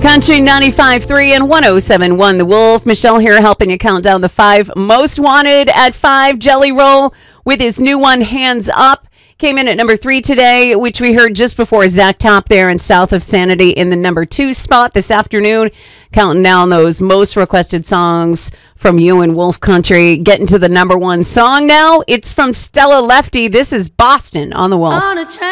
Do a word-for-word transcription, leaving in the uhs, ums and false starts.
Country ninety-five point three and one oh seven point one The Wolf. Michelle here helping you count down the five most wanted at five. Jelly Roll with his new one, Hands Up, came in at number three today, which we heard just before Zach Top there in South of Sanity in the number two spot this afternoon. Counting down those most requested songs from you and Wolf Country. Getting to the number one song now. It's from Stella Lefty. This is Boston on the Wolf.